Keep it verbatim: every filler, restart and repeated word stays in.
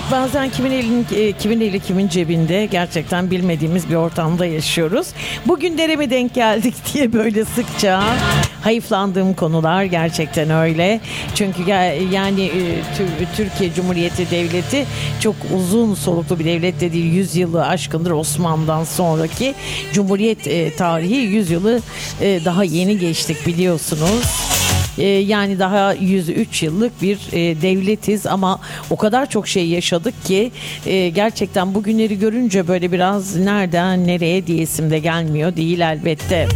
Bazen kimin elin, e, kimin eli kimin cebinde, gerçekten bilmediğimiz bir ortamda yaşıyoruz. Bugünlere mi denk geldik diye böyle sıkça hayıflandığım konular gerçekten öyle. Çünkü yani e, Türkiye Cumhuriyeti Devleti çok uzun soluklu bir devlet de değil. yüz yılı aşkındır Osmanlı'dan sonraki. Cumhuriyet e, tarihi yüz yılı e, daha yeni geçtik biliyorsunuz. Ee, yani daha yüz üç yıllık bir e, devletiz ama o kadar çok şey yaşadık ki e, gerçekten bugünleri görünce böyle biraz nereden nereye diyesim de gelmiyor değil elbette.